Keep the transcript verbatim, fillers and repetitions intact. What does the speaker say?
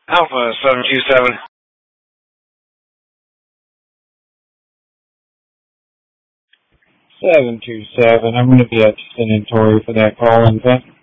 Alpha seven two seven. seven two seven. I'm going to be at San Antonio for that call, in fact.